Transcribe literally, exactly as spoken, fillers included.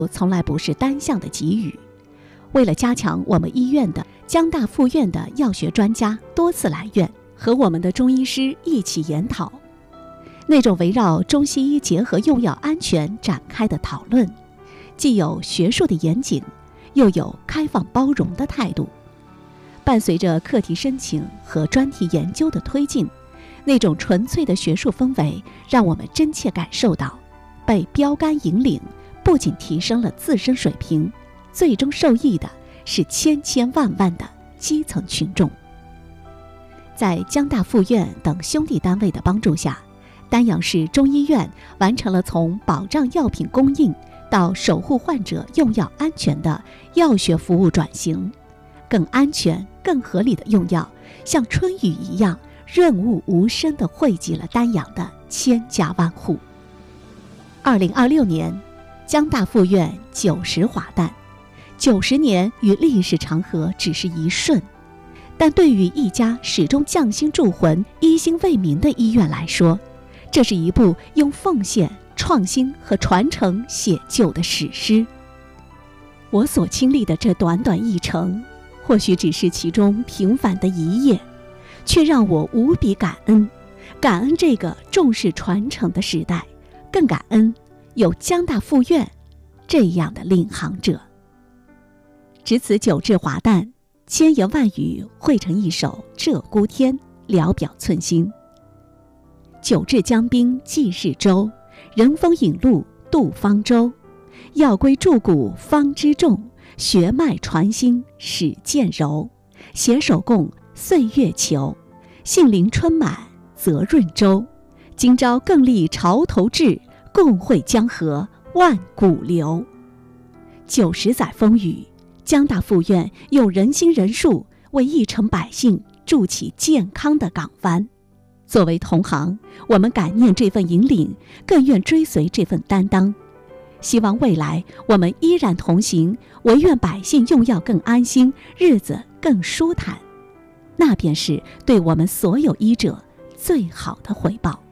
从来不是单向的给予。为了加强我们医院的，江大附院的药学专家多次来院，和我们的中医师一起研讨。那种围绕中西医结合用药安全展开的讨论，既有学术的严谨，又有开放包容的态度。伴随着课题申请和专题研究的推进，那种纯粹的学术氛围让我们真切感受到，被标杆引领不仅提升了自身水平，最终受益的是千千万万的基层群众。在江大附院等兄弟单位的帮助下，丹阳市中医院完成了从保障药品供应到守护患者用药安全的药学服务转型，更安全、更合理的用药，像春雨一样润物无声地惠及了丹阳的千家万户。二零二六年，江大附院九十华诞，九十年与历史长河只是一瞬，但对于一家始终匠心铸魂、一心为民的医院来说，这是一部用奉献、创新和传承写就的史诗。我所经历的这短短一程，或许只是其中平凡的一页，却让我无比感恩，感恩这个重视传承的时代，更感恩有江大附院这样的领航者。值此九至华诞，千言万语汇成一首《鹧鸪天》，聊表寸心。九至江滨济世舟，人风引路渡方舟。药归注骨方知重，血脉传心始见柔。携手共岁月求，杏林春满泽润州。今朝更立潮头志，共绘江河万古流。九十载风雨，江大附院用人心人术为一城百姓筑起健康的港湾。作为同行，我们感念这份引领，更愿追随这份担当。希望未来我们依然同行，唯愿百姓用药更安心，日子更舒坦，那便是对我们所有医者最好的回报。